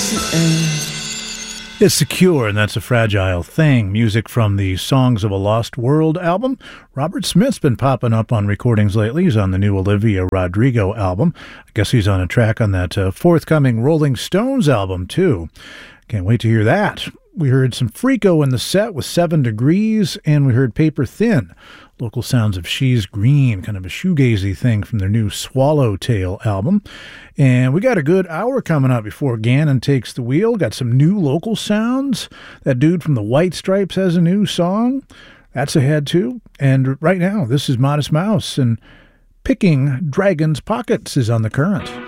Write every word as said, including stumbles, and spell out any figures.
It's Secure, and that's a fragile thing. Music from the Songs of a Lost World album. Robert Smith's been popping up on recordings lately. He's on the new Olivia Rodrigo album. I guess he's on a track on that uh, forthcoming Rolling Stones album, too. Can't wait to hear that. We heard some Freako in the set with Seven Degrees, and we heard Paper Thin. Local sounds of She's Green, kind of a shoegazy thing from their new Swallowtail album. And we got a good hour coming up before Gannon takes the wheel. Got some new local sounds. That dude from the White Stripes has a new song. That's ahead too. And right now, this is Modest Mouse, and Picking Dragon's Pockets is on The Current.